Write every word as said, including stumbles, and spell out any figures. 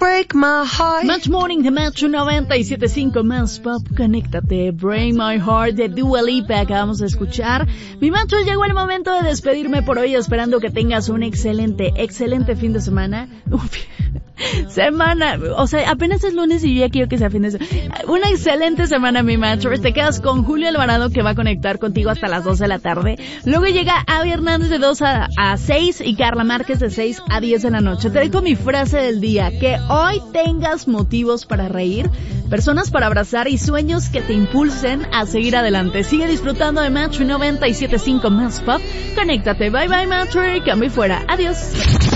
break my heart. Match Morning de Metro noventa y siete punto cinco más Pop. Conéctate. Break My Heart de Dua Lipa acabamos de escuchar. Mi macho, llegó el momento de despedirme por hoy, esperando que tengas un excelente, excelente fin de semana. Uf, semana, o sea, apenas es lunes y yo ya quiero que sea fin de semana. Una excelente semana, mi macho. Te quedas con Julio Alvarado, que va a conectar contigo hasta las dos de la tarde. Luego llega Avi Hernández de dos a seis y Carla Márquez de seis a diez de la noche. Te dejo mi frase del día: que hoy tengas motivos para reír, personas para abrazar y sueños que te impulsen a seguir adelante. Sigue disfrutando de Match noventa y siete punto cinco más Pop. Conéctate. Bye bye, Match. Cambio y fuera. Adiós.